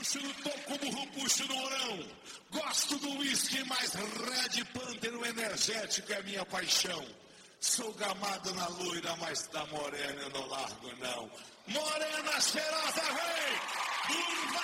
Puxo no toco, burro, puxo no orão. Gosto do uísque, mas Red Panther, o energético é minha paixão. Sou gamado na loira, mas da morena eu não largo não. Morena cheirosa, vem!